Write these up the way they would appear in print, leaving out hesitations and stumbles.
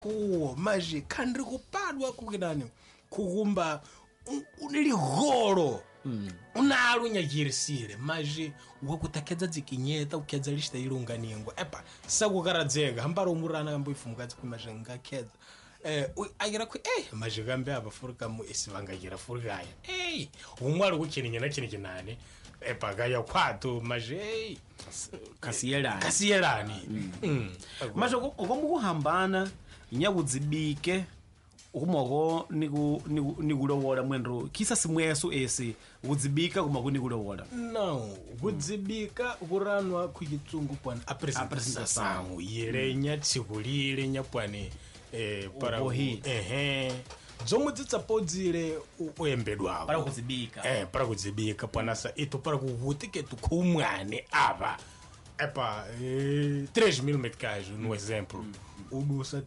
kuwo manje khandri kupadwa kukidani kukumba uniliholo unalo nyajirisire manje wakutakeza dzikinyeta ukeza lista ilunganingwa epa sakukaradzega hambaro umurana kambo ifumukatsi kumaje ngakeza agira ku manje gambe abafurika mu isivangagira furikaya umwari kukininye na kiniki nane epa gaya kwato manje kasiyelani manje ukomukuhambana inyakudzibike ukumoko nikulowola mwendro kisa simweso esi kudzibika kumako nikulowola no kudzibika kuranwa kuyitsungu pwana apresenta sangu yelenya tsikulile nyapwane para dzomwe dzitsapodzile uyembedwawo para kudzibika pwanasa ito para kuvuti kumwane ava epa 3.000 metros no exemplo udusa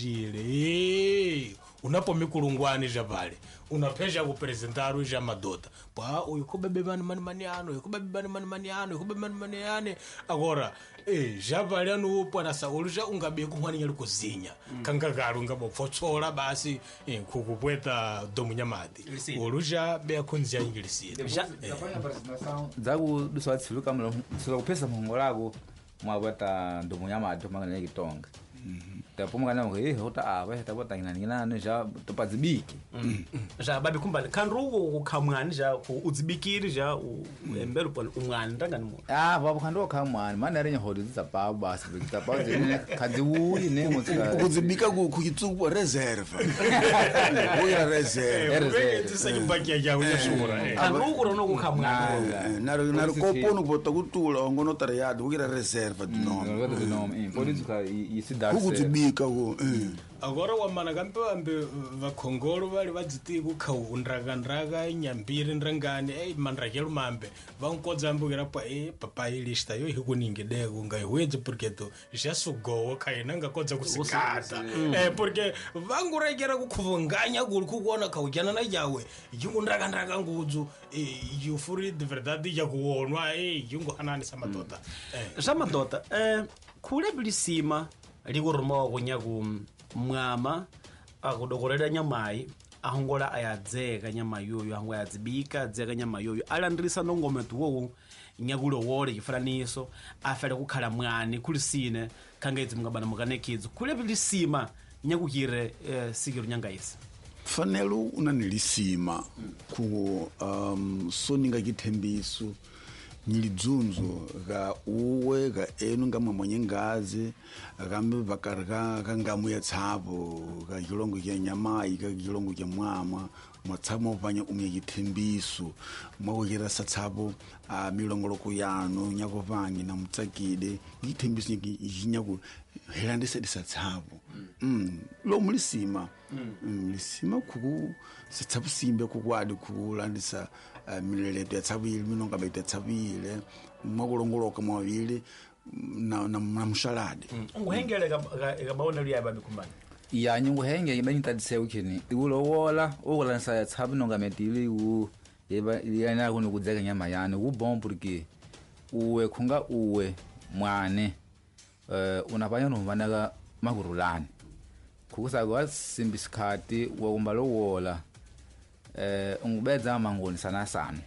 3 unapomi kulungwani javale unapesha kupresentaru ja madota pa uyukubebe mani ano agora javale anu pwana sa oluja ungabe kumwani yali kuzinya kangagaru ngabo fotsola basi kukupweta domu nyamadi oluja be akunzia ingilisire zaku duswa tsiluka mlo silo kupesa mongolako mwabata domu nyamadi mangana kitonga tapo mwana hota aba tabota ngina ja topadzibiki ja babi kumbali kanrugo kukamwani ja udzibikiri ja embelo pon umwana ndangani mo babo kando kamwani mana renya hodi dzapa basi dzapa dzine kadziwuli ne mutsika kudzibika kukitsuku reserve uya reserve tsakibaki ya unyashura kanrugo rono kukamwani naro kopono kubota kutula ngono tariyado uya reserve no polizika isida kudzibika agora wamana kambe ambe vakhongolo vali vadziti kukhawundraga nyambiri ndrangane mandrakelo mambe vankodza ambukira pa papa ilista yo hikuningide kunga hwedze porque to jasugo kaina ngakodza kusikata porque vanguregera kukhuvunganya kuli kuona khawujana na yawe yundraga ngudzu yufuri de verdade yakuonwa yungu hanani samadota samadota kule bilisima likuruma kunyaku mwama akudokorera nyamai ahongola ayadzeka nyama yoyo hango yadzibika dzeka nyama yoyo alandrisa nongometu wo nyakulo wole kifananiso afale kukhala mwani kulisine kangedzi mungabana mukanekidzo kule bilisima nyakukire sikiro nyangaisa fanelo unanilisima ku soninga kithembiso nyilidzunzo ga uwe ga enu ngamwe mwenye ngazi gambe bakarga kangamu ya tsabo ga kilongo kya nyamai ga kilongo kya mwama mwatsamo vanya umye kithembiso mwakira satsabo milongoloko yano nyako vangi na mutsakide kithembiso nyako helandise disatsabo lo mulisima lisima ku satsabo simbe kukwadi kulandisa mileleto ya tsabili minonga baita tsabile makulongoloka mwavili na mshalade nguhengele ga baona liya babi kumbani ya nyungu henge ibanita disewukini ulowola okulanisa ya tsabi nonga metili yana kuni kudzeka nyama yani ubon porque uwe kunga uwe mwane unapanya nomvanaga makurulani kukusa kwa simbisikati wakumbalo wola ungubedza mangoni sana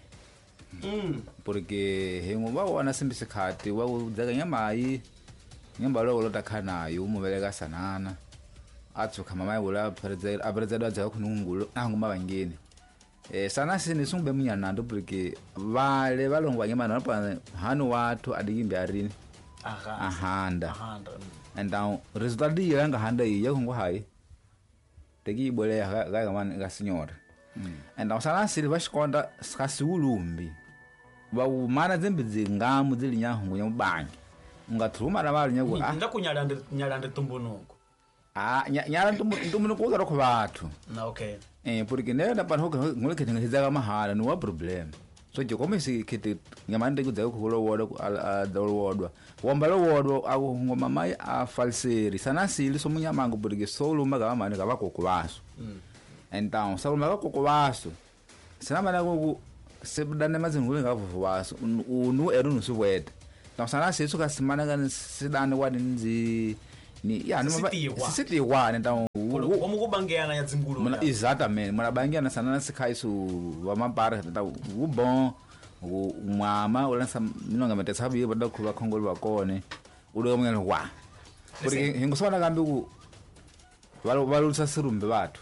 porque hengo bawana simbisikati wakudzeka nyama lo lotakhanayo umubelega sanana atso kama mai wala aparezada za kunungulo anguma bangene sana sine sungbe munyana ndo porque vale balongwa nyama napa hanu watu adigimbi arini ahanda and result yanga handa yiya kungo hai tegi bole ga man ga senhor and sana sile bashikonda skasiulumbi ba mana zembe zingamu zilinya hungu nyabangi ungathuma na bali nyago ndakunyalande tumbunuko nyala ntumunuko uzara ku bathu na okay porque nenda panhoka ngoleke ngizaga mahala no problem so je komisi kiti ngamande kudzaka kulo wodo adolwodwa wombalo wodo ngoma mai a falseri sana sili so munyamango porque solo maga mane ga bakoko baso então solo maga kokoko baso sana mana ku sebudane mazingule ngavo baso unu eru nusuweta então sana sili so ka semana ga sidane wadi nzi ni ya ni sisiti wa então mukubangeana ya dzingulu Muna exatamente, muna bangiana sanana sikhaisu vamapara tata ubon umama ulansa minonga metetsabi bada kuba khongolo bakone ulo mngene wa. Porque ngosona kambe ku balutsa sirumbe bathu.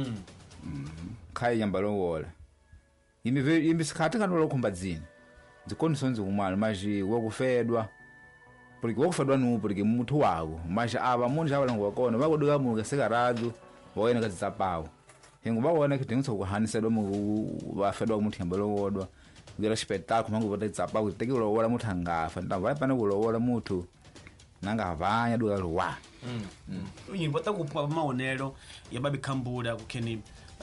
Khai nyamba lowola. Yimi sikhathi kana lokhomba dzini. Dzicondições humanas, mas wakufedwa porque wakufedwa nu porque muthu wako mas aba munhu já valango wakona vakoduka muka sekarado waena ka tsapawo hingo vaona kidingisa kuhanisela mu vafedwa muthu yamba lowodwa ngela espetáculo mangu vota tsapawo tekelo wala muthu angafa nta vai pana kulowola muthu nanga vanya duka lwa yini bota kupwa maonelo ya babi khambula kukheni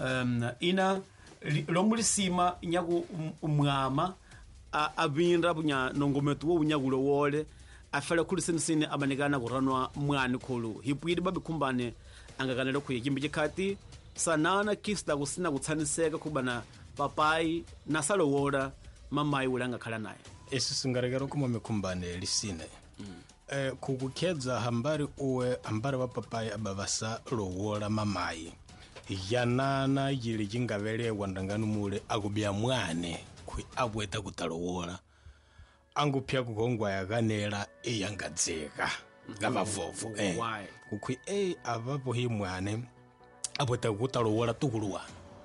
ina lomulisima nyaku umwama abinda bunya nongometu wo unyagulo wole afela kulisenisini abanikana kuranwa mwani khulu hipwidi babi khumbane angakanelo khuyekimbi jekhati sanana kista kusina kutsaniseka kubana papai nasalo wola mamayi ulanga khala naye esi singarekera kuma mikhumbane lisine kukukhedza hambari uwe hambari va papai abavasa lowola mamayi yanana yili jingavelewa ndangani mule akubya mwane abweta kutalowola angupya kukongwa yakanela eyangadzeka ngavavovo kukwi avapo hi mwane abweta kutalowola tukuluwa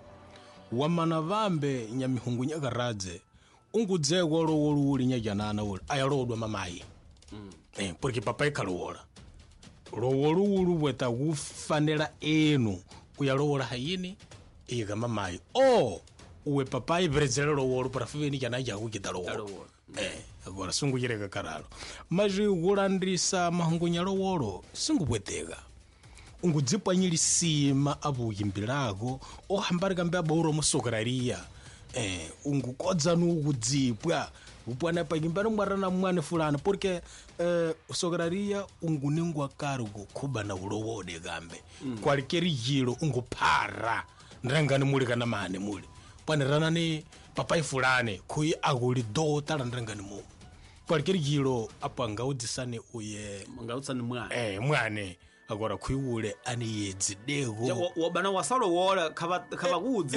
wamana vambe nyamihungu nyakaradze ungudzekwa lowolo uli nyajanana uli ayalodwa mamayi porque papai kalowola lowolo ulu bweta kufanela enu kuyalowola hayini ika mamayi uwe papai brezelo lowolo para fiveni jana jaku kidalowolo agora sungu jireka karalo maji gulandrisa mahungunya lowolo sungu bweteka ungudzipwa nyilisima abu yimbilako ohambari kambe aboro musokararia ungukodza nukudzipwa upwana pa yimbano mwarana mwane fulana porque sokararia unguningwa karugo kuba na ulowode gambe kwalikeri yilo ungupara ndangani muli kana mane muli panerana ni papai fulani kui aguli do talandangani mu kwalikeri yilo apa ngaudzisane uye ngaudzisane mwane mwane agora kuiwule ani yedzidego wabana wasalo wola khava kudzi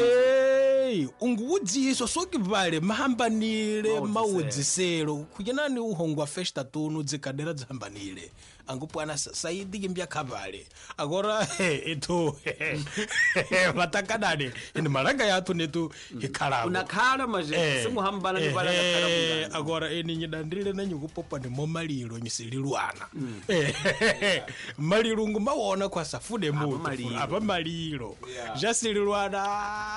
ungudziso soki vale mahambanile maudziselo kujenani uhongwa festa tunu dzikadera dzambanile angupwana saidi kimbya khavale agora eto matakanane indi malanga yatu netu ikhala unakhala maje simuhambana ni balanga khala agora eni nyidandile nanyu kupopa ndi momaliro nyisililwana malirungu mawona kwa safude mutu apa maliro jasililwana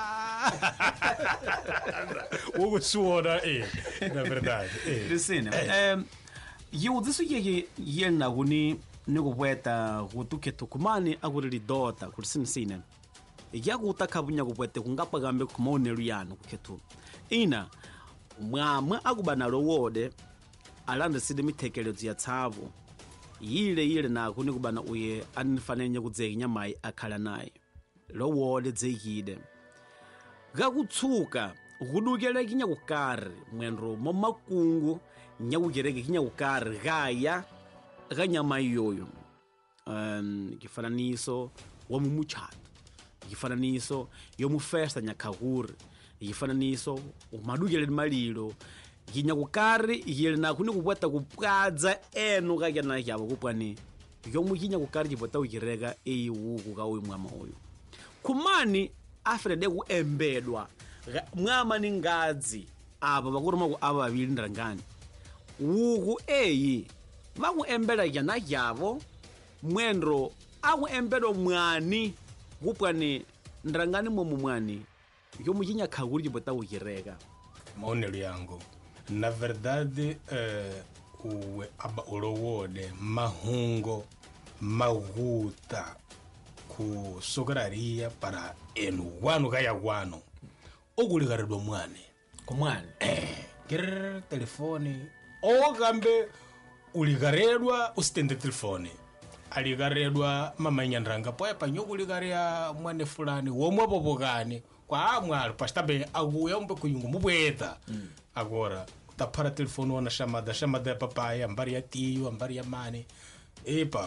ukusuona na verdade listen yudzisu yena kuni nikubweta kutuketu kumani akurili dota kulisimsine yakuta kabunya kubwete kungapa gambe kumaonelu yanu kuketu ina mwamwe akubana lowode alanda side mitekelezo ya tsavu yile na kuni kubana uye anifanenye kudzenya mai akhala naye lowode dzekide gakutsuka kudukele kinya kukari mwendro momakungu nyakugereke kinya kukari gaya ganyama yoyo kifananiso wa mumuchato kifananiso yo mufesta nyakaguri kifananiso umadukele malilo kinya kukari yele na kuni kubwata kupwadza enu gakya na kyabo kupwani yo mukinya kukari kibwata ukireka eyiwuku ka uyu mwama uyu kumani afrede kuembedwa mwama ni ngadzi apa bakuruma ku aba babiri ndarangani wuku vakuembela jana yavo mwendro akuembelo mwani kupwani ndarangani momu mwani yomujinya khaguri jibota ukireka maonelo yangu na verdade uwe aba ulowode mahungo maguta ku sokararia para enu wanu kaya wanu okuligaredwa mwane kumwane gerere telefoni ogambe uligaredwa usitende telefoni aligaredwa mamanyandranga poya panyokuligaria mwane fulani womwe popokani kwa mwali pastabe aguya umbe kuyungu mubweta agora utapara telefoni wana shamada ya papai ambari ya tiyo ambari ya mani epa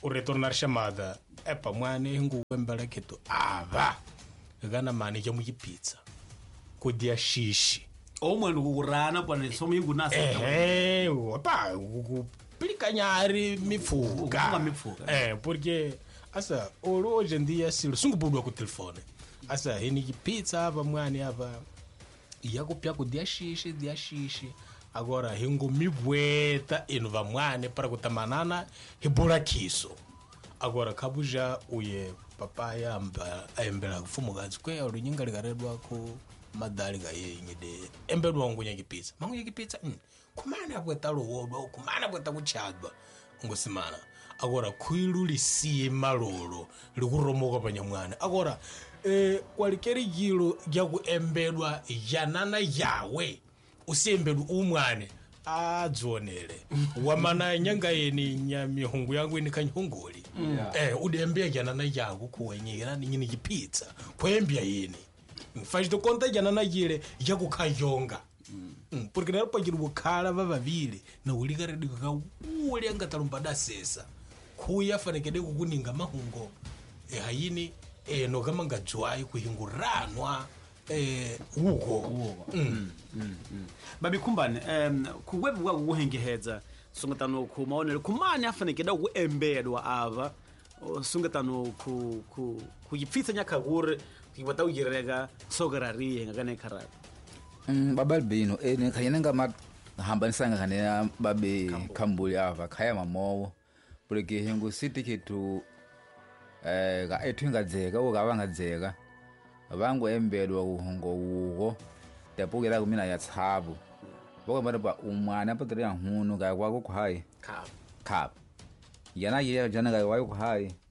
o retornar chamada epa mwane hingu wembela ketu ava gana mani jamu pizza kudia shishi omwe ukurana pane somo ingunasa opa kupilika nyari mifuga porque asa hoje em dia se sungubudwa ku telefone asa hini pizza ava mwane ava yakupya kudia shishi agora hingo mibweta ino va mwane para kutamanana hiburakiso agora kabuja uye papaya embela kufumugazi kwe olunyinga likaredwa ku madali ga yenyide embedwa ngunya kipizza mangu kipizza kumana bweta lowodwa kumana bweta kuchadwa ngosimana agora kuiluli si malolo likuromoka panyamwana agora kwalikeri gilo gya ku embedwa yanana yawe usembedwa umwane adzonele wamana nyanga yeni nyamihungu yangu ni kanyhunguli udembea janana yangu kuwenyera ni nyini kipizza kwembya yeni faz to conta janana yile yakukayonga porque nero pagiro bukala vavavile na ulikare dika ule angatalumba dasesa kuya fanekede kukuninga mahungo hayini no kama ngadzwai kuhinguranwa uko babikumbane kuwebu kwa kuhengehedza sungatano kumaonele kumane afanekeda kuembedwa ava sungatano kuyipfitsa nyakagure kibata ujirega sogarari ngane karara babalbino ne khayena ngama hambanisanga khane babe khambuli ava khaya mamowo porque hengu city kitu ga ethu ngadzeka o ga bangadzeka abangu embedwa uhongo ugo tapukela kumina ya tshabu boko mara ba umwana apotere hunu ga kwa ku hai khap yana ye jana ga wa ku hai